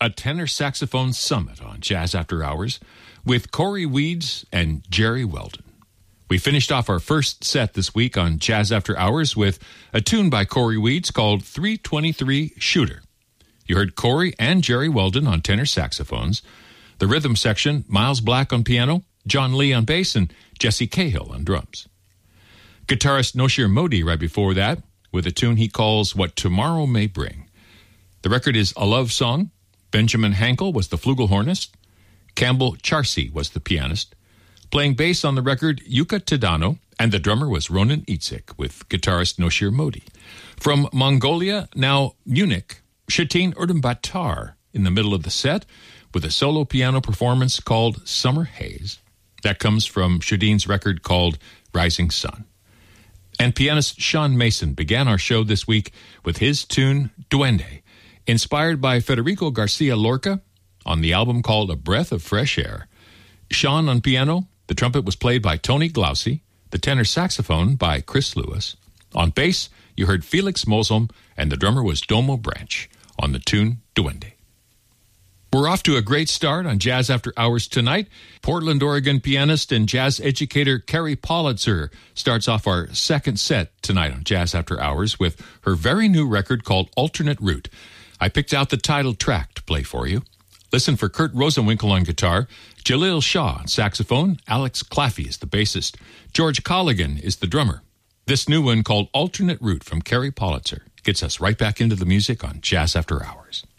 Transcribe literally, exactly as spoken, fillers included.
a tenor saxophone summit on Jazz After Hours with Corey Weeds and Jerry Weldon. We finished off our first set this week on Jazz After Hours with a tune by Corey Weeds called three twenty-three Shooter. You heard Corey and Jerry Weldon on tenor saxophones, the rhythm section, Miles Black on piano, John Lee on bass, and Jesse Cahill on drums. Guitarist Noshir Modi right before that with a tune he calls What Tomorrow May Bring. The record is A Love Song. Benjamin Hankel was the flugelhornist. Campbell Charsi was the pianist. Playing bass on the record, Yuka Tadano, and the drummer was Ronan Itzik with guitarist Noshir Modi. From Mongolia, now Munich, Shatin Erdembatar in the middle of the set with a solo piano performance called Summer Haze. That comes from Shatin's record called Rising Sun. And pianist Sean Mason began our show this week with his tune Duende, inspired by Federico Garcia Lorca on the album called A Breath of Fresh Air. Sean on piano, the trumpet was played by Tony Glauci, the tenor saxophone by Chris Lewis. On bass, you heard Felix Mosholm, and the drummer was Domo Branch on the tune Duende. We're off to a great start on Jazz After Hours tonight. Portland, Oregon pianist and jazz educator Carrie Politzer starts off our second set tonight on Jazz After Hours with her very new record called Alternate Route. I picked out the title track to play for you. Listen for Kurt Rosenwinkel on guitar, Jalil Shah on saxophone, Alex Claffey is the bassist, George Colligan is the drummer. This new one called Alternate Route from Carrie Politzer gets us right back into the music on Jazz After Hours.